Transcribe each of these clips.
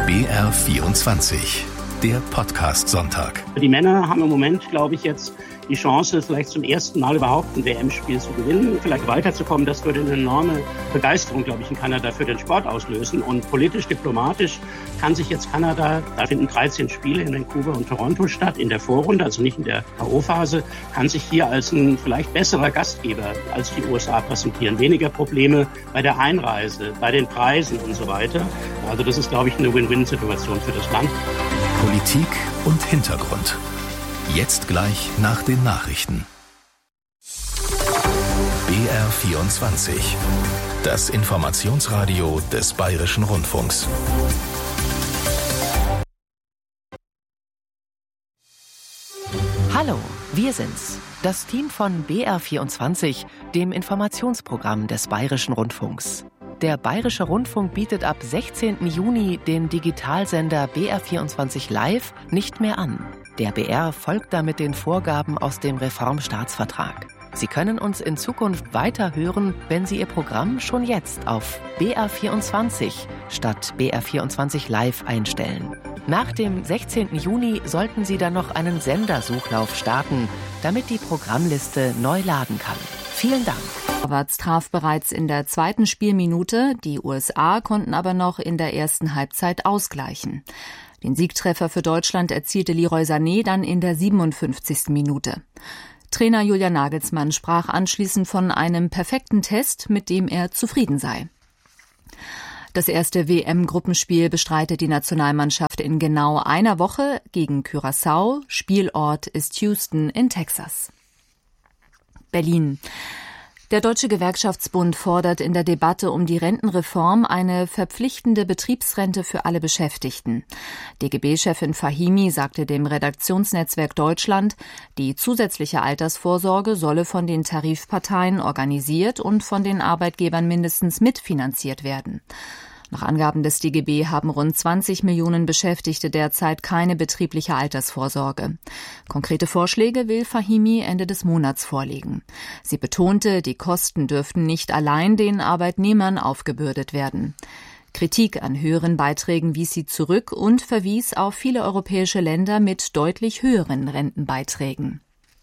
BR24, der Podcast-Sonntag. Die Männer haben im Moment, glaube ich, jetzt die Chance, vielleicht zum ersten Mal überhaupt ein WM-Spiel zu gewinnen, vielleicht weiterzukommen. Das würde eine enorme Begeisterung, glaube ich, in Kanada für den Sport auslösen. Und politisch, diplomatisch kann sich jetzt Kanada, da finden 13 Spiele in Vancouver und Toronto statt, in der Vorrunde, also nicht in der K.O.-Phase, kann sich hier als ein vielleicht besserer Gastgeber als die USA präsentieren. Weniger Probleme bei der Einreise, bei den Preisen und so weiter. Also das ist, glaube ich, eine Win-Win-Situation für das Land. Politik und Hintergrund. Jetzt gleich nach den Nachrichten. BR24, das Informationsradio des Bayerischen Rundfunks. Hallo, wir sind's, das Team von BR24, dem Informationsprogramm des Bayerischen Rundfunks. Der Bayerische Rundfunk bietet ab 16. Juni den Digitalsender BR24 Live nicht mehr an. Der BR folgt damit den Vorgaben aus dem Reformstaatsvertrag. Sie können uns in Zukunft weiter hören, wenn Sie Ihr Programm schon jetzt auf BR24 statt BR24 Live einstellen. Nach dem 16. Juni sollten Sie dann noch einen Sendersuchlauf starten, damit die Programmliste neu laden kann. Vielen Dank. Torwarts traf bereits in der zweiten Spielminute. Die USA konnten aber noch in der ersten Halbzeit ausgleichen. Den Siegtreffer für Deutschland erzielte Leroy Sané dann in der 57. Minute. Trainer Julian Nagelsmann sprach anschließend von einem perfekten Test, mit dem er zufrieden sei. Das erste WM-Gruppenspiel bestreitet die Nationalmannschaft in genau einer Woche gegen Curaçao. Spielort ist Houston in Texas. Berlin. Der Deutsche Gewerkschaftsbund fordert in der Debatte um die Rentenreform eine verpflichtende Betriebsrente für alle Beschäftigten. DGB-Chefin Fahimi sagte dem Redaktionsnetzwerk Deutschland, die zusätzliche Altersvorsorge solle von den Tarifparteien organisiert und von den Arbeitgebern mindestens mitfinanziert werden. Nach Angaben des DGB haben rund 20 Millionen Beschäftigte derzeit keine betriebliche Altersvorsorge. Konkrete Vorschläge will Fahimi Ende des Monats vorlegen. Sie betonte, die Kosten dürften nicht allein den Arbeitnehmern aufgebürdet werden. Kritik an höheren Beiträgen wies sie zurück und verwies auf viele europäische Länder mit deutlich höheren Rentenbeiträgen.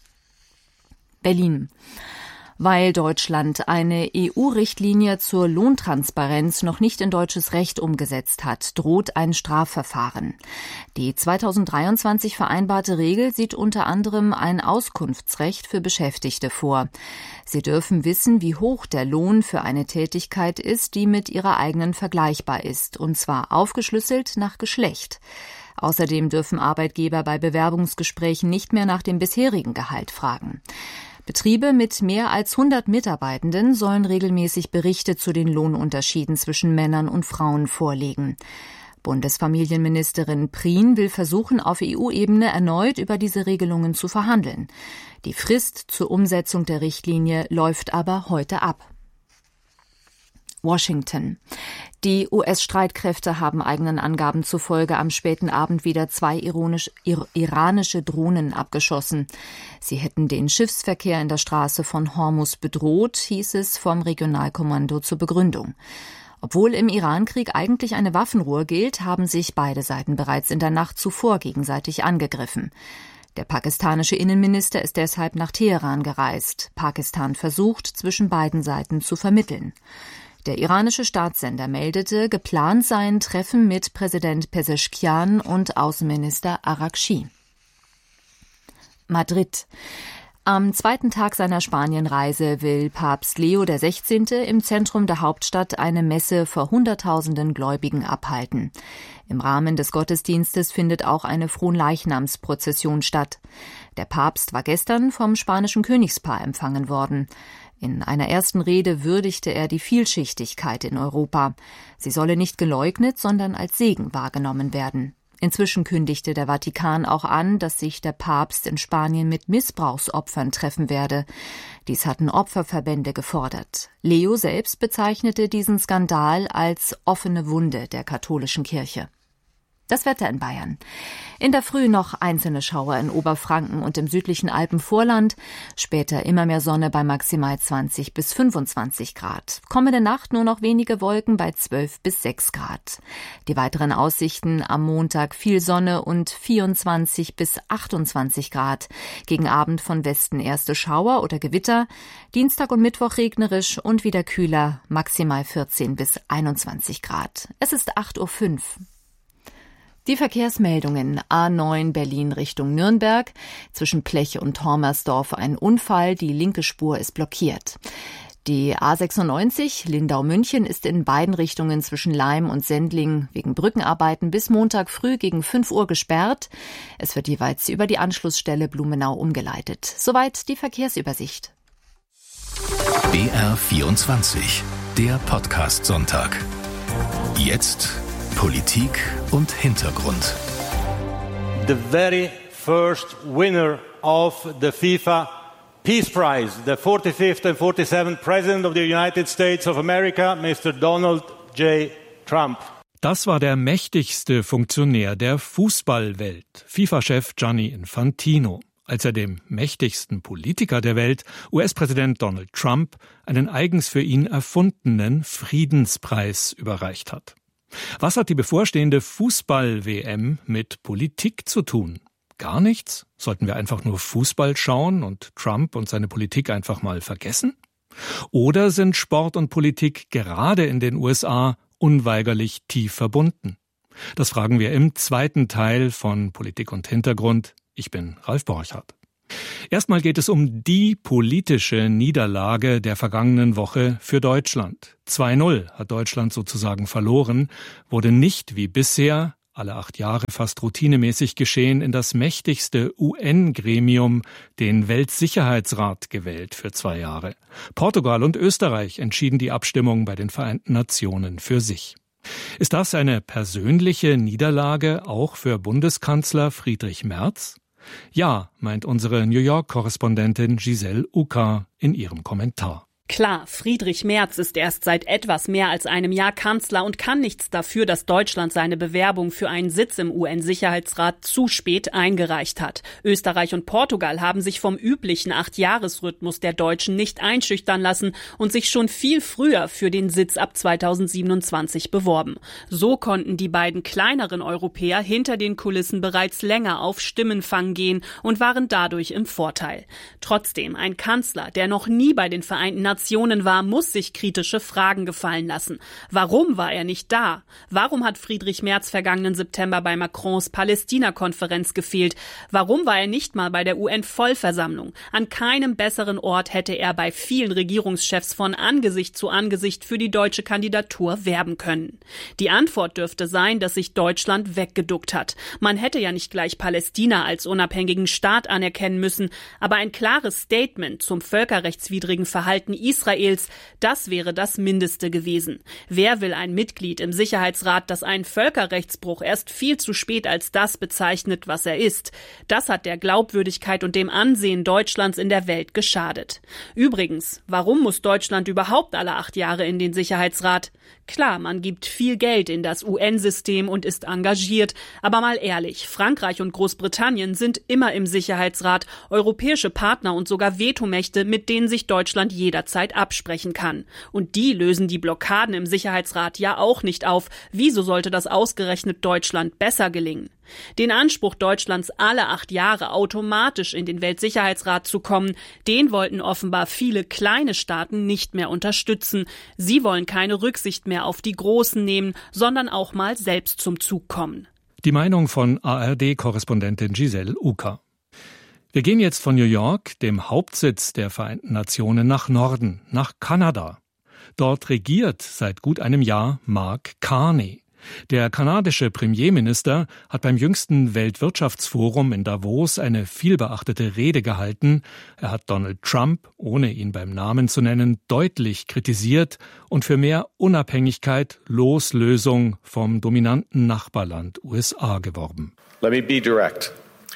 Berlin. Weil Deutschland eine EU-Richtlinie zur Lohntransparenz noch nicht in deutsches Recht umgesetzt hat, droht ein Strafverfahren. Die 2023 vereinbarte Regel sieht unter anderem ein Auskunftsrecht für Beschäftigte vor. Sie dürfen wissen, wie hoch der Lohn für eine Tätigkeit ist, die mit ihrer eigenen vergleichbar ist, und zwar aufgeschlüsselt nach Geschlecht. Außerdem dürfen Arbeitgeber bei Bewerbungsgesprächen nicht mehr nach dem bisherigen Gehalt fragen. Betriebe mit mehr als 100 Mitarbeitenden sollen regelmäßig Berichte zu den Lohnunterschieden zwischen Männern und Frauen vorlegen. Bundesfamilienministerin Prien will versuchen, auf EU-Ebene erneut über diese Regelungen zu verhandeln. Die Frist zur Umsetzung der Richtlinie läuft aber heute ab. Washington. Die US-Streitkräfte haben eigenen Angaben zufolge am späten Abend wieder 2 iranische Drohnen abgeschossen. Sie hätten den Schiffsverkehr in der Straße von Hormuz bedroht, hieß es vom Regionalkommando zur Begründung. Obwohl im Irankrieg eigentlich eine Waffenruhe gilt, haben sich beide Seiten bereits in der Nacht zuvor gegenseitig angegriffen. Der pakistanische Innenminister ist deshalb nach Teheran gereist. Pakistan versucht, zwischen beiden Seiten zu vermitteln. Der iranische Staatssender meldete, geplant seien Treffen mit Präsident Pezeshkian und Außenminister Araghchi. Madrid. Am zweiten Tag seiner Spanienreise will Papst Leo XVI. Im Zentrum der Hauptstadt eine Messe vor Hunderttausenden Gläubigen abhalten. Im Rahmen des Gottesdienstes findet auch eine Fronleichnamsprozession statt. Der Papst war gestern vom spanischen Königspaar empfangen worden. In einer ersten Rede würdigte er die Vielschichtigkeit in Europa. Sie solle nicht geleugnet, sondern als Segen wahrgenommen werden. Inzwischen kündigte der Vatikan auch an, dass sich der Papst in Spanien mit Missbrauchsopfern treffen werde. Dies hatten Opferverbände gefordert. Leo selbst bezeichnete diesen Skandal als offene Wunde der katholischen Kirche. Das Wetter in Bayern. In der Früh noch einzelne Schauer in Oberfranken und im südlichen Alpenvorland. Später immer mehr Sonne bei maximal 20 bis 25 Grad. Kommende Nacht nur noch wenige Wolken bei 12 bis 6 Grad. Die weiteren Aussichten am Montag viel Sonne und 24 bis 28 Grad. Gegen Abend von Westen erste Schauer oder Gewitter. Dienstag und Mittwoch regnerisch und wieder kühler, maximal 14 bis 21 Grad. Es ist 8:05 Uhr. Die Verkehrsmeldungen. A9 Berlin Richtung Nürnberg. Zwischen Plech und Hormersdorf ein Unfall. Die linke Spur ist blockiert. Die A96 Lindau-München ist in beiden Richtungen zwischen Laim und Sendling wegen Brückenarbeiten bis Montag früh gegen 5 Uhr gesperrt. Es wird jeweils über die Anschlussstelle Blumenau umgeleitet. Soweit die Verkehrsübersicht. BR24, der Podcast-Sonntag. Jetzt Politik und Hintergrund. The very first winner of the FIFA Peace Prize, the 45th and 47th President of the United States of America, Mr. Donald J. Trump. Das war der mächtigste Funktionär der Fußballwelt, FIFA-Chef Gianni Infantino, als er dem mächtigsten Politiker der Welt, US-Präsident Donald Trump, einen eigens für ihn erfundenen Friedenspreis überreicht hat. Was hat die bevorstehende Fußball-WM mit Politik zu tun? Gar nichts? Sollten wir einfach nur Fußball schauen und Trump und seine Politik einfach mal vergessen? Oder sind Sport und Politik gerade in den USA unweigerlich tief verbunden? Das fragen wir im zweiten Teil von Politik und Hintergrund. Ich bin Ralf Borchardt. Erstmal geht es um die politische Niederlage der vergangenen Woche für Deutschland. 2:0 hat Deutschland sozusagen verloren, wurde nicht wie bisher, alle 8 Jahre fast routinemäßig geschehen, in das mächtigste UN-Gremium, den Weltsicherheitsrat, gewählt für 2 Jahre. Portugal und Österreich entschieden die Abstimmung bei den Vereinten Nationen für sich. Ist das eine persönliche Niederlage auch für Bundeskanzler Friedrich Merz? Ja, meint unsere New York-Korrespondentin Giselle Uka in ihrem Kommentar. Klar, Friedrich Merz ist erst seit etwas mehr als einem Jahr Kanzler und kann nichts dafür, dass Deutschland seine Bewerbung für einen Sitz im UN-Sicherheitsrat zu spät eingereicht hat. Österreich und Portugal haben sich vom üblichen 8-Jahres-Rhythmus der Deutschen nicht einschüchtern lassen und sich schon viel früher für den Sitz ab 2027 beworben. So konnten die beiden kleineren Europäer hinter den Kulissen bereits länger auf Stimmenfang gehen und waren dadurch im Vorteil. Trotzdem, ein Kanzler, der noch nie bei den Vereinten Nationen war, muss sich kritische Fragen gefallen lassen. Warum war er nicht da? Warum hat Friedrich Merz vergangenen September bei Macrons Palästina-Konferenz gefehlt? Warum war er nicht mal bei der UN-Vollversammlung? An keinem besseren Ort hätte er bei vielen Regierungschefs von Angesicht zu Angesicht für die deutsche Kandidatur werben können. Die Antwort dürfte sein, dass sich Deutschland weggeduckt hat. Man hätte ja nicht gleich Palästina als unabhängigen Staat anerkennen müssen, aber ein klares Statement zum völkerrechtswidrigen Verhalten Israels, das wäre das Mindeste gewesen. Wer will ein Mitglied im Sicherheitsrat, das einen Völkerrechtsbruch erst viel zu spät als das bezeichnet, was er ist? Das hat der Glaubwürdigkeit und dem Ansehen Deutschlands in der Welt geschadet. Übrigens, warum muss Deutschland überhaupt alle 8 Jahre in den Sicherheitsrat? Klar, man gibt viel Geld in das UN-System und ist engagiert, aber mal ehrlich, Frankreich und Großbritannien sind immer im Sicherheitsrat, europäische Partner und sogar Vetomächte, mit denen sich Deutschland jederzeit absprechen kann. Und die lösen die Blockaden im Sicherheitsrat ja auch nicht auf. Wieso sollte das ausgerechnet Deutschland besser gelingen? Den Anspruch Deutschlands, alle 8 Jahre automatisch in den Weltsicherheitsrat zu kommen, den wollten offenbar viele kleine Staaten nicht mehr unterstützen. Sie wollen keine Rücksicht mehr auf die Großen nehmen, sondern auch mal selbst zum Zug kommen. Die Meinung von ARD-Korrespondentin Giselle Uka. Wir gehen jetzt von New York, dem Hauptsitz der Vereinten Nationen, nach Norden, nach Kanada. Dort regiert seit gut einem Jahr Mark Carney. Der kanadische Premierminister hat beim jüngsten Weltwirtschaftsforum in Davos eine vielbeachtete Rede gehalten. Er hat Donald Trump, ohne ihn beim Namen zu nennen, deutlich kritisiert und für mehr Unabhängigkeit, Loslösung vom dominanten Nachbarland USA geworben. Let me be direct.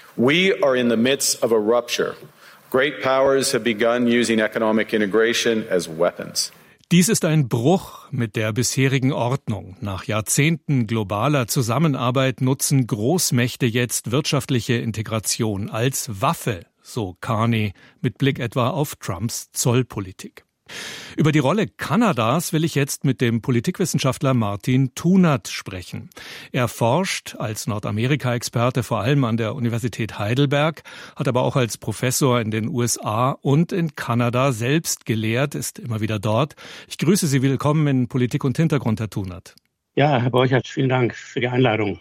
We are in the midst of a rupture. Great powers have begun using economic integration as weapons. Dies ist ein Bruch mit der bisherigen Ordnung. Nach Jahrzehnten globaler Zusammenarbeit nutzen Großmächte jetzt wirtschaftliche Integration als Waffe, so Carney mit Blick etwa auf Trumps Zollpolitik. Über die Rolle Kanadas will ich jetzt mit dem Politikwissenschaftler Martin Thunert sprechen. Er forscht als Nordamerika-Experte vor allem an der Universität Heidelberg, hat aber auch als Professor in den USA und in Kanada selbst gelehrt, ist immer wieder dort. Ich grüße Sie, willkommen in Politik und Hintergrund, Herr Thunert. Ja, Herr Borchert, vielen Dank für die Einladung.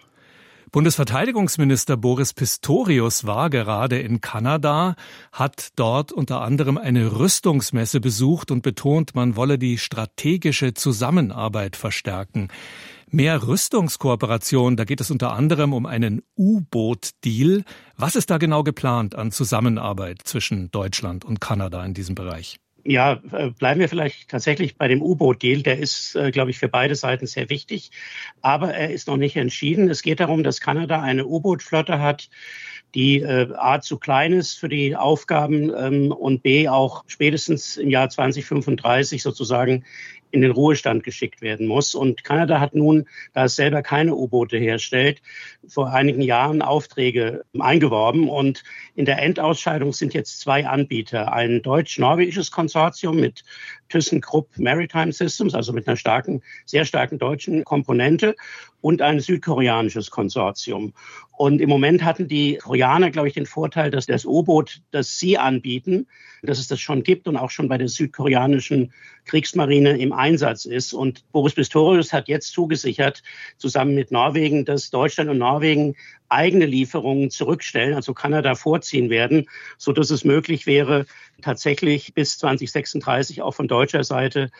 Bundesverteidigungsminister Boris Pistorius war gerade in Kanada, hat dort unter anderem eine Rüstungsmesse besucht und betont, man wolle die strategische Zusammenarbeit verstärken. Mehr Rüstungskooperation, da geht es unter anderem um einen U-Boot-Deal. Was ist da genau geplant an Zusammenarbeit zwischen Deutschland und Kanada in diesem Bereich? Ja, bleiben wir vielleicht tatsächlich bei dem U-Boot-Deal. Der ist, glaube ich, für beide Seiten sehr wichtig. Aber er ist noch nicht entschieden. Es geht darum, dass Kanada eine U-Boot-Flotte hat, die A zu klein ist für die Aufgaben und B auch spätestens im Jahr 2035 sozusagen in den Ruhestand geschickt werden muss. Und Kanada hat nun, da es selber keine U-Boote herstellt, vor einigen Jahren Aufträge eingeworben. Und in der Endausscheidung sind jetzt zwei Anbieter. Ein deutsch-norwegisches Konsortium mit ThyssenKrupp Maritime Systems, also mit einer sehr starken deutschen Komponente, und ein südkoreanisches Konsortium. Und im Moment hatten die Koreaner, glaube ich, den Vorteil, dass das U-Boot, das sie anbieten, dass es das schon gibt und auch schon bei der südkoreanischen Kriegsmarine im Einsatz ist. Und Boris Pistorius hat jetzt zugesichert, zusammen mit Norwegen, dass Deutschland und Norwegen eigene Lieferungen zurückstellen, also Kanada vorziehen werden, so dass es möglich wäre, tatsächlich bis 2036 auch von deutscher Seite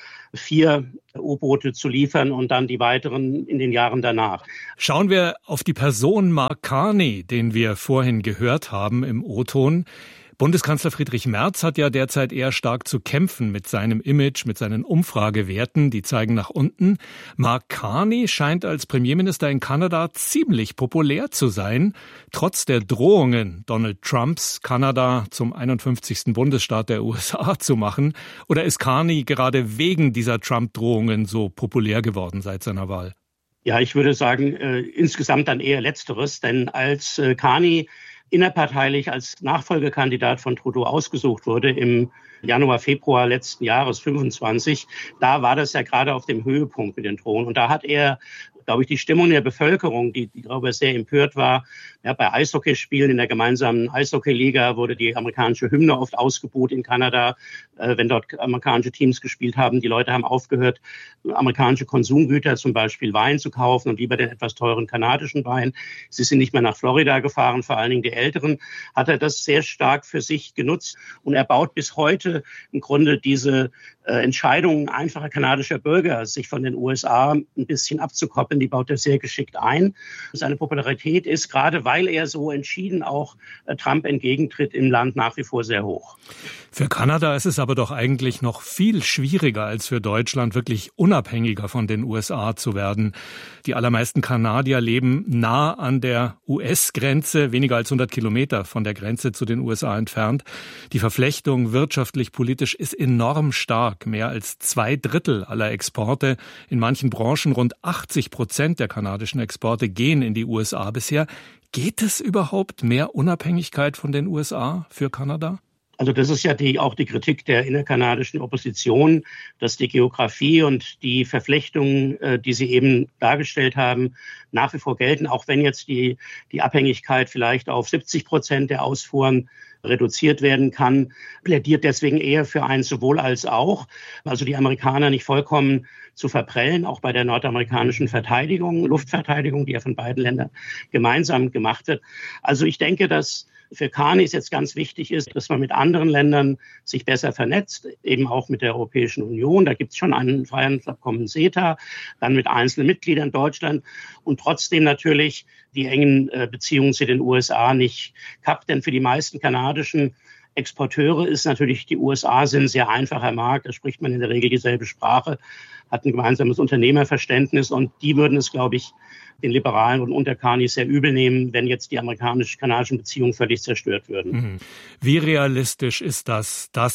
4 U-Boote zu liefern und dann die weiteren in den Jahren danach. Schauen wir auf die Person Mark Carney, den wir vorhin gehört haben im O-Ton. Bundeskanzler Friedrich Merz hat ja derzeit eher stark zu kämpfen mit seinem Image, mit seinen Umfragewerten, die zeigen nach unten. Mark Carney scheint als Premierminister in Kanada ziemlich populär zu sein, trotz der Drohungen Donald Trumps, Kanada zum 51. Bundesstaat der USA zu machen. Oder ist Carney gerade wegen dieser Trump-Drohungen so populär geworden seit seiner Wahl? Ja, ich würde sagen, insgesamt dann eher Letzteres, denn als Carney innerparteilich als Nachfolgekandidat von Trudeau ausgesucht wurde im Januar, Februar letzten Jahres 25, da war das ja gerade auf dem Höhepunkt mit den Drohnen. Und da hat er, glaube ich, die Stimmung der Bevölkerung, die darüber sehr empört war, ja, bei Eishockeyspielen in der gemeinsamen Eishockeyliga wurde die amerikanische Hymne oft ausgebuht in Kanada, wenn dort amerikanische Teams gespielt haben. Die Leute haben aufgehört, amerikanische Konsumgüter, zum Beispiel Wein zu kaufen und lieber den etwas teuren kanadischen Wein. Sie sind nicht mehr nach Florida gefahren, vor allen Dingen die Älteren. Hat er das sehr stark für sich genutzt und er baut bis heute im Grunde diese Entscheidungen einfacher kanadischer Bürger, sich von den USA ein bisschen abzukoppeln, die baut er sehr geschickt ein. Seine Popularität ist, gerade weil er so entschieden auch Trump entgegentritt, im Land nach wie vor sehr hoch. Für Kanada ist es aber doch eigentlich noch viel schwieriger als für Deutschland, wirklich unabhängiger von den USA zu werden. Die allermeisten Kanadier leben nah an der US-Grenze, weniger als 100 Kilometer von der Grenze zu den USA entfernt. Die Verflechtung wirtschaftlich, politisch ist enorm stark. Mehr als 2/3 aller Exporte, in manchen Branchen rund 80% der kanadischen Exporte gehen in die USA bisher. Geht es überhaupt mehr Unabhängigkeit von den USA für Kanada? Also das ist ja auch die Kritik der innerkanadischen Opposition, dass die Geografie und die Verflechtungen, die Sie eben dargestellt haben, nach wie vor gelten, auch wenn jetzt die Abhängigkeit vielleicht auf 70% der Ausfuhren reduziert werden kann, plädiert deswegen eher für ein sowohl als auch, also die Amerikaner nicht vollkommen zu verprellen, auch bei der nordamerikanischen Verteidigung, Luftverteidigung, die ja von beiden Ländern gemeinsam gemacht wird. Also ich denke, dass für Carney es jetzt ganz wichtig ist, dass man mit anderen Ländern sich besser vernetzt, eben auch mit der Europäischen Union. Da gibt es schon ein Freihandelsabkommen CETA, dann mit einzelnen Mitgliedern Deutschland und trotzdem natürlich die engen Beziehungen zu den USA nicht kappt. Denn für die meisten kanadischen Exporteure ist natürlich, die USA sind ein sehr einfacher Markt, da spricht man in der Regel dieselbe Sprache, hat ein gemeinsames Unternehmerverständnis und die würden es, glaube ich, den Liberalen und unter Carney sehr übel nehmen, wenn jetzt die amerikanisch-kanadischen Beziehungen völlig zerstört würden. Wie realistisch ist das, dass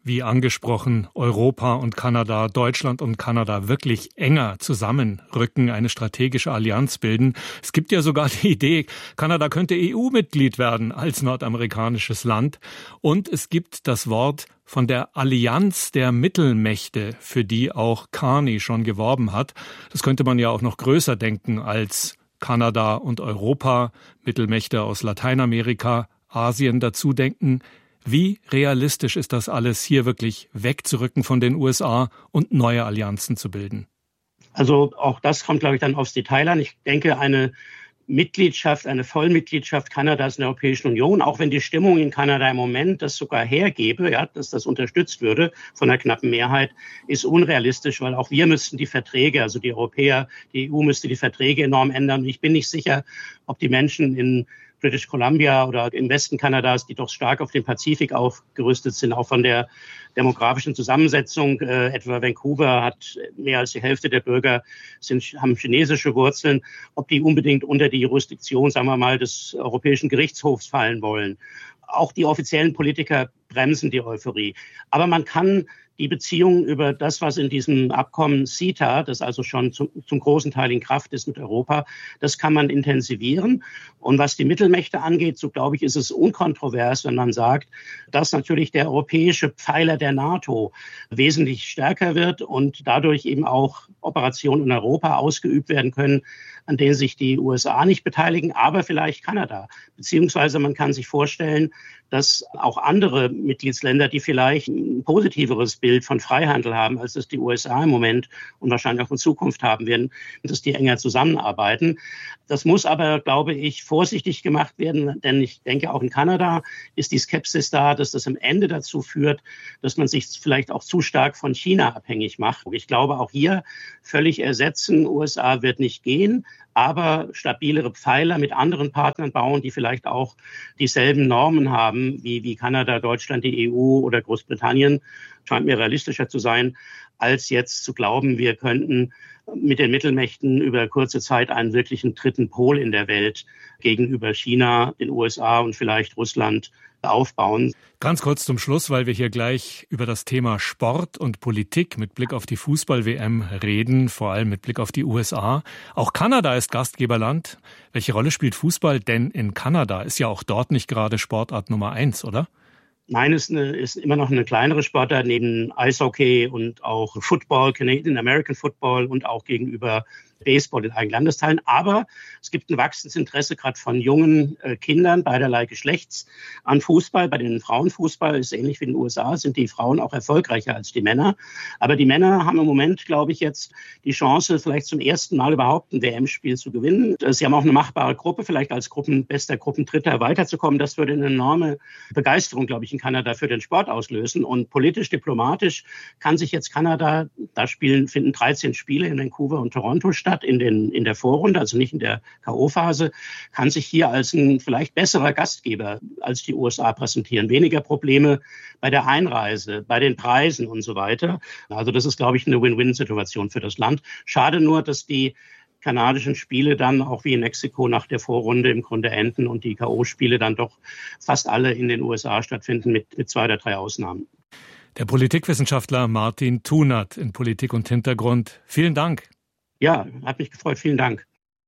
wie angesprochen, Europa und Kanada, Deutschland und Kanada wirklich enger zusammenrücken, eine strategische Allianz bilden. Es gibt ja sogar die Idee, Kanada könnte EU-Mitglied werden als nordamerikanisches Land. Und es gibt das Wort von der Allianz der Mittelmächte, für die auch Carney schon geworben hat. Das könnte man ja auch noch größer denken als Kanada und Europa, Mittelmächte aus Lateinamerika, Asien dazu denken. Wie realistisch ist das alles, hier wirklich wegzurücken von den USA und neue Allianzen zu bilden? Also auch das kommt, glaube ich, dann aufs Detail an. Ich denke, eine Mitgliedschaft, eine Vollmitgliedschaft Kanadas in der Europäischen Union, auch wenn die Stimmung in Kanada im Moment das sogar hergebe, ja, dass das unterstützt würde von einer knappen Mehrheit, ist unrealistisch, weil auch wir müssten die Verträge, also die Europäer, die EU müsste die Verträge enorm ändern. Ich bin nicht sicher, ob die Menschen in British Columbia oder im Westen Kanadas, die doch stark auf den Pazifik aufgerüstet sind, auch von der demografischen Zusammensetzung. Etwa Vancouver hat mehr als die Hälfte der Bürger haben chinesische Wurzeln. Ob die unbedingt unter die Jurisdiktion, sagen wir mal, des Europäischen Gerichtshofs fallen wollen. Auch die offiziellen Politiker bremsen die Euphorie. Aber man kann die Beziehungen über das, was in diesem Abkommen CETA, das also schon zum großen Teil in Kraft ist mit Europa, das kann man intensivieren. Und was die Mittelmächte angeht, so glaube ich, ist es unkontrovers, wenn man sagt, dass natürlich der europäische Pfeiler der NATO wesentlich stärker wird und dadurch eben auch Operationen in Europa ausgeübt werden können, an denen sich die USA nicht beteiligen, aber vielleicht Kanada. Beziehungsweise man kann sich vorstellen, dass auch andere Mitgliedsländer, die vielleicht ein positiveres Bild von Freihandel haben, als es die USA im Moment und wahrscheinlich auch in Zukunft haben werden, dass die enger zusammenarbeiten. Das muss aber, glaube ich, vorsichtig gemacht werden, denn ich denke, auch in Kanada ist die Skepsis da, dass das am Ende dazu führt, dass man sich vielleicht auch zu stark von China abhängig macht. Ich glaube, auch hier völlig ersetzen, USA wird nicht gehen, aber stabilere Pfeiler mit anderen Partnern bauen, die vielleicht auch dieselben Normen haben wie Kanada, Deutschland, die EU oder Großbritannien, scheint mir realistischer zu sein, als jetzt zu glauben, wir könnten mit den Mittelmächten über kurze Zeit einen wirklichen dritten Pol in der Welt gegenüber China, den USA und vielleicht Russland aufbauen. Ganz kurz zum Schluss, weil wir hier gleich über das Thema Sport und Politik mit Blick auf die Fußball-WM reden, vor allem mit Blick auf die USA. Auch Kanada ist Gastgeberland. Welche Rolle spielt Fußball denn in Kanada? Ist ja auch dort nicht gerade Sportart Nummer 1, oder? Nein, ist immer noch eine kleinere Sportart neben Eishockey und auch Football, Canadian American Football und auch gegenüber Baseball in eigenen Landesteilen. Aber es gibt ein wachsendes Interesse gerade von jungen Kindern beiderlei Geschlechts an Fußball. Bei den Frauenfußball ist ähnlich wie in den USA, sind die Frauen auch erfolgreicher als die Männer. Aber die Männer haben im Moment, glaube ich, jetzt die Chance, vielleicht zum ersten Mal überhaupt ein WM-Spiel zu gewinnen. Sie haben auch eine machbare Gruppe, vielleicht als bester Gruppendritter weiterzukommen. Das würde eine enorme Begeisterung, glaube ich, in Kanada für den Sport auslösen. Und politisch, diplomatisch kann sich jetzt Kanada, finden 13 Spiele in Vancouver und Toronto statt in der Vorrunde, also nicht in der K.O.-Phase, kann sich hier als ein vielleicht besserer Gastgeber als die USA präsentieren. Weniger Probleme bei der Einreise, bei den Preisen und so weiter. Also das ist, glaube ich, eine Win-Win-Situation für das Land. Schade nur, dass die kanadischen Spiele dann auch wie in Mexiko nach der Vorrunde im Grunde enden und die K.O.-Spiele dann doch fast alle in den USA stattfinden mit 2 oder 3 Ausnahmen. Der Politikwissenschaftler Martin Thunert in Politik und Hintergrund. Vielen Dank. Ja, hat mich gefreut. Vielen Dank.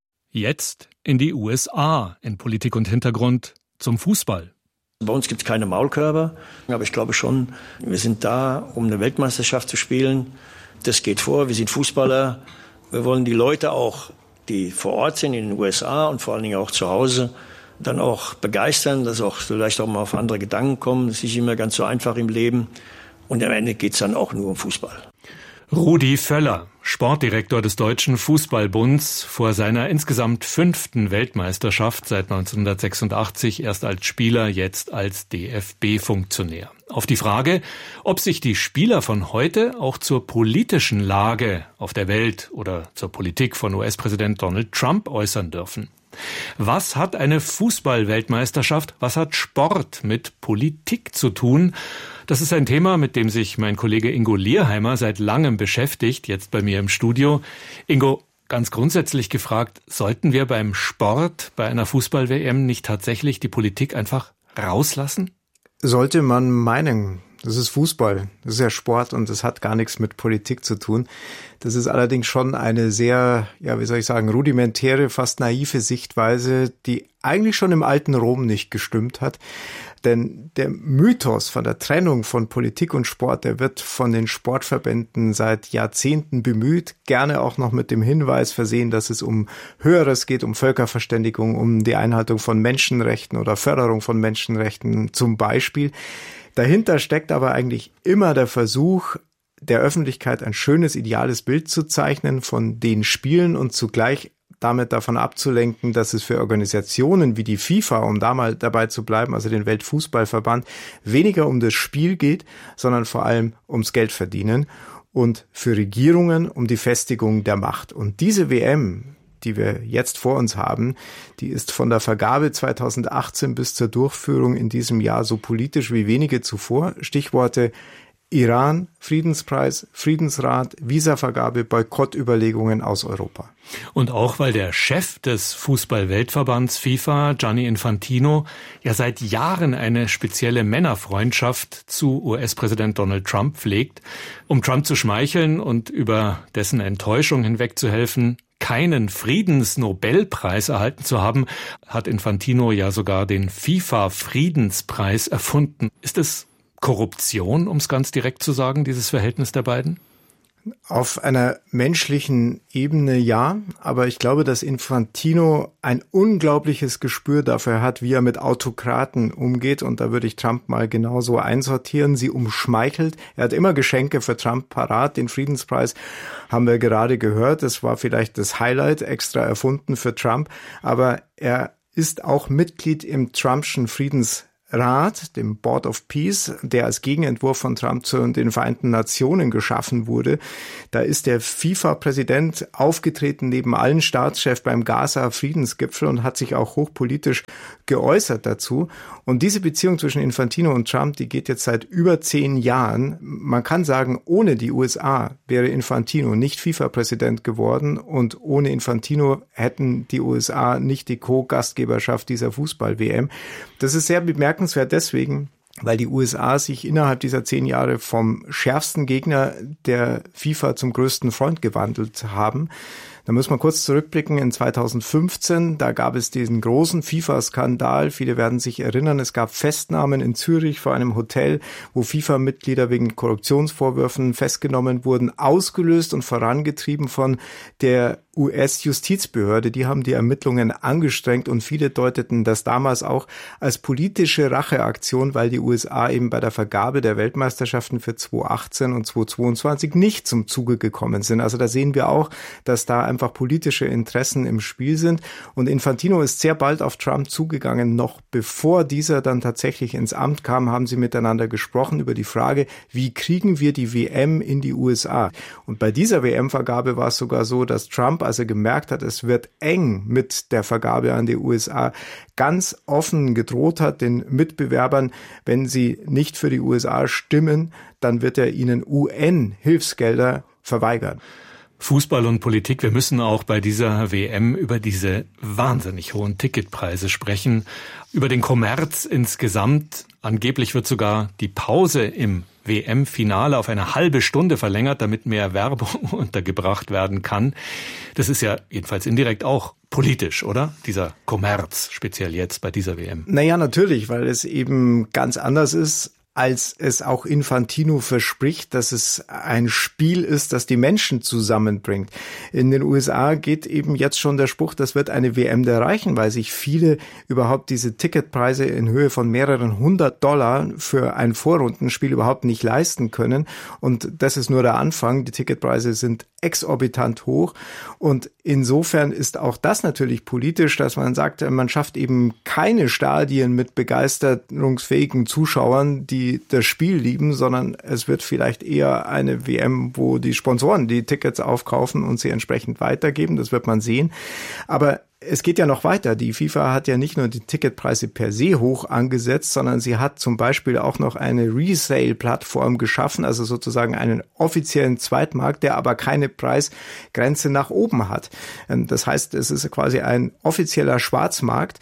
Jetzt in die USA in Politik und Hintergrund zum Fußball. Bei uns gibt es keine Maulkörper, aber ich glaube schon, wir sind da, um eine Weltmeisterschaft zu spielen. Das geht vor, wir sind Fußballer. Wir wollen die Leute auch, die vor Ort sind in den USA und vor allen Dingen auch zu Hause, dann auch begeistern, dass auch vielleicht auch mal auf andere Gedanken kommen. Das ist nicht immer ganz so einfach im Leben. Und am Ende geht es dann auch nur um Fußball. Rudi Völler, Sportdirektor des Deutschen Fußballbunds, vor seiner insgesamt 5. Weltmeisterschaft seit 1986, erst als Spieler, jetzt als DFB-Funktionär. Auf die Frage, ob sich die Spieler von heute auch zur politischen Lage auf der Welt oder zur Politik von US-Präsident Donald Trump äußern dürfen. Was hat eine Fußball-Weltmeisterschaft, was hat Sport mit Politik zu tun? Das ist ein Thema, mit dem sich mein Kollege Ingo Lierheimer seit langem beschäftigt, jetzt bei mir im Studio. Ingo, ganz grundsätzlich gefragt, sollten wir beim Sport, bei einer Fußball-WM nicht tatsächlich die Politik einfach rauslassen? Sollte man meinen. Das ist Fußball, das ist ja Sport und das hat gar nichts mit Politik zu tun. Das ist allerdings schon eine sehr, rudimentäre, fast naive Sichtweise, die eigentlich schon im alten Rom nicht gestimmt hat. Denn der Mythos von der Trennung von Politik und Sport, der wird von den Sportverbänden seit Jahrzehnten bemüht, gerne auch noch mit dem Hinweis versehen, dass es um Höheres geht, um Völkerverständigung, um die Einhaltung von Menschenrechten oder Förderung von Menschenrechten zum Beispiel. Dahinter steckt aber eigentlich immer der Versuch, der Öffentlichkeit ein schönes, ideales Bild zu zeichnen von den Spielen und zugleich damit davon abzulenken, dass es für Organisationen wie die FIFA, um da mal dabei zu bleiben, also den Weltfußballverband, weniger um das Spiel geht, sondern vor allem ums Geldverdienen und für Regierungen um die Festigung der Macht. Und diese WM, die wir jetzt vor uns haben, die ist von der Vergabe 2018 bis zur Durchführung in diesem Jahr so politisch wie wenige zuvor. Stichworte Iran, Friedenspreis, Friedensrat, Visavergabe, Boykottüberlegungen aus Europa. Und auch weil der Chef des Fußball-Weltverbands FIFA, Gianni Infantino, ja seit Jahren eine spezielle Männerfreundschaft zu US-Präsident Donald Trump pflegt, um Trump zu schmeicheln und über dessen Enttäuschung hinwegzuhelfen, keinen Friedensnobelpreis erhalten zu haben, hat Infantino ja sogar den FIFA-Friedenspreis erfunden. Ist es Korruption, um es ganz direkt zu sagen, dieses Verhältnis der beiden? Auf einer menschlichen Ebene ja, aber ich glaube, dass Infantino ein unglaubliches Gespür dafür hat, wie er mit Autokraten umgeht, und da würde ich Trump mal genauso einsortieren, sie umschmeichelt. Er hat immer Geschenke für Trump parat, den Friedenspreis haben wir gerade gehört, das war vielleicht das Highlight, extra erfunden für Trump, aber er ist auch Mitglied im Trumpschen Friedensrat, dem Board of Peace, der als Gegenentwurf von Trump zu den Vereinten Nationen geschaffen wurde. Da ist der FIFA-Präsident aufgetreten neben allen Staatschefs beim Gaza-Friedensgipfel und hat sich auch hochpolitisch geäußert dazu. Und diese Beziehung zwischen Infantino und Trump, die geht jetzt seit über 10 Jahren. Man kann sagen, ohne die USA wäre Infantino nicht FIFA-Präsident geworden und ohne Infantino hätten die USA nicht die Co-Gastgeberschaft dieser Fußball-WM. Das ist sehr bemerkenswert deswegen, weil die USA sich innerhalb dieser 10 Jahre vom schärfsten Gegner der FIFA zum größten Freund gewandelt haben. Da muss man kurz zurückblicken in 2015, da gab es diesen großen FIFA-Skandal. Viele werden sich erinnern, es gab Festnahmen in Zürich vor einem Hotel, wo FIFA-Mitglieder wegen Korruptionsvorwürfen festgenommen wurden, ausgelöst und vorangetrieben von der US-Justizbehörde. Die haben die Ermittlungen angestrengt und viele deuteten das damals auch als politische Racheaktion, weil die USA eben bei der Vergabe der Weltmeisterschaften für 2018 und 2022 nicht zum Zuge gekommen sind. Also da sehen wir auch, dass da einfach politische Interessen im Spiel sind. Und Infantino ist sehr bald auf Trump zugegangen. Noch bevor dieser dann tatsächlich ins Amt kam, haben sie miteinander gesprochen über die Frage, wie kriegen wir die WM in die USA? Und bei dieser WM-Vergabe war es sogar so, dass Trump, als er gemerkt hat, es wird eng mit der Vergabe an die USA, ganz offen gedroht hat den Mitbewerbern, wenn sie nicht für die USA stimmen, dann wird er ihnen UN-Hilfsgelder verweigern. Fußball und Politik, wir müssen auch bei dieser WM über diese wahnsinnig hohen Ticketpreise sprechen, über den Kommerz insgesamt. Angeblich wird sogar die Pause im WM-Finale auf eine halbe Stunde verlängert, damit mehr Werbung untergebracht werden kann. Das ist ja jedenfalls indirekt auch politisch, oder? Dieser Kommerz, speziell jetzt bei dieser WM. Naja, natürlich, weil es eben ganz anders ist, als es auch Infantino verspricht, dass es ein Spiel ist, das die Menschen zusammenbringt. In den USA geht eben jetzt schon der Spruch, das wird eine WM der Reichen, weil sich viele überhaupt diese Ticketpreise in Höhe von mehreren $100 für ein Vorrundenspiel überhaupt nicht leisten können. Und das ist nur der Anfang. Die Ticketpreise sind exorbitant hoch. Und insofern ist auch das natürlich politisch, dass man sagt, man schafft eben keine Stadien mit begeisterungsfähigen Zuschauern, die das Spiel lieben, sondern es wird vielleicht eher eine WM, wo die Sponsoren die Tickets aufkaufen und sie entsprechend weitergeben. Das wird man sehen. Aber es geht ja noch weiter. Die FIFA hat ja nicht nur die Ticketpreise per se hoch angesetzt, sondern sie hat zum Beispiel auch noch eine Resale-Plattform geschaffen, also sozusagen einen offiziellen Zweitmarkt, der aber keine Preisgrenze nach oben hat. Das heißt, es ist quasi ein offizieller Schwarzmarkt,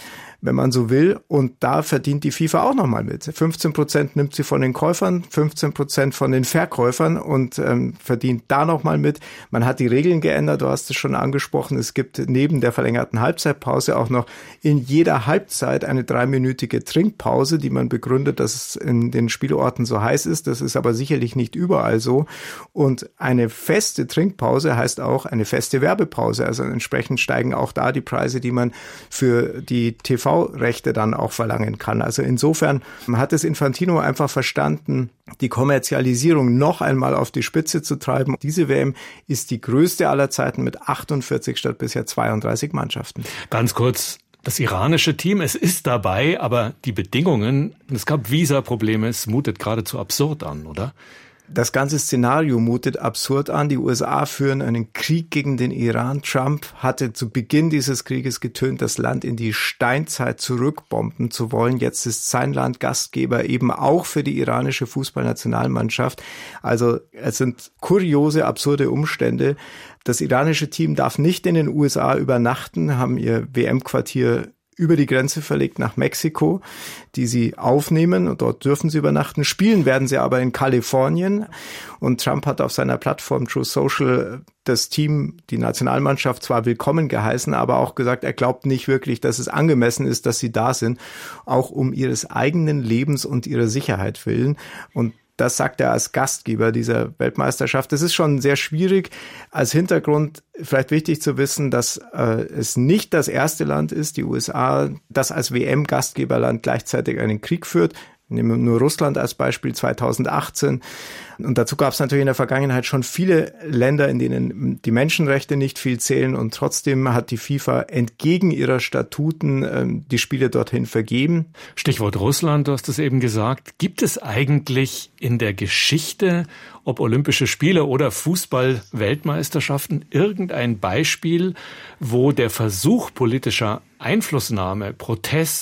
wenn man so will. Und da verdient die FIFA auch nochmal mit. 15% nimmt sie von den Käufern, 15% von den Verkäufern und verdient da nochmal mit. Man hat die Regeln geändert, du hast es schon angesprochen. Es gibt neben der verlängerten Halbzeitpause auch noch in jeder Halbzeit eine 3-minütige Trinkpause, die man begründet, dass es in den Spielorten so heiß ist. Das ist aber sicherlich nicht überall so. Und eine feste Trinkpause heißt auch eine feste Werbepause. Also entsprechend steigen auch da die Preise, die man für die TV-Rechte dann auch verlangen kann. Also insofern hat es Infantino einfach verstanden, die Kommerzialisierung noch einmal auf die Spitze zu treiben. Diese WM ist die größte aller Zeiten mit 48 statt bisher 32 Mannschaften. Ganz kurz. Das iranische Team, es ist dabei, aber die Bedingungen, es gab Visaprobleme, es mutet geradezu absurd an, oder? Das ganze Szenario mutet absurd an. Die USA führen einen Krieg gegen den Iran. Trump hatte zu Beginn dieses Krieges getönt, das Land in die Steinzeit zurückbomben zu wollen. Jetzt ist sein Land Gastgeber eben auch für die iranische Fußballnationalmannschaft. Also es sind kuriose, absurde Umstände. Das iranische Team darf nicht in den USA übernachten, haben ihr WM-Quartier über die Grenze verlegt nach Mexiko, die sie aufnehmen und dort dürfen sie übernachten. Spielen werden sie aber in Kalifornien und Trump hat auf seiner Plattform Truth Social das Team, die Nationalmannschaft zwar willkommen geheißen, aber auch gesagt, er glaubt nicht wirklich, dass es angemessen ist, dass sie da sind, auch um ihres eigenen Lebens und ihrer Sicherheit willen. Und das sagt er als Gastgeber dieser Weltmeisterschaft. Das ist schon sehr schwierig. Als Hintergrund vielleicht wichtig zu wissen, dass es nicht das erste Land ist, die USA, das als WM-Gastgeberland gleichzeitig einen Krieg führt. Nehmen wir nur Russland als Beispiel 2018. Und dazu gab es natürlich in der Vergangenheit schon viele Länder, in denen die Menschenrechte nicht viel zählen. Und trotzdem hat die FIFA entgegen ihrer Statuten die Spiele dorthin vergeben. Stichwort Russland, du hast es eben gesagt. Gibt es eigentlich in der Geschichte, ob Olympische Spiele oder Fußball-Weltmeisterschaften, irgendein Beispiel, wo der Versuch politischer Einflussnahme, Protest,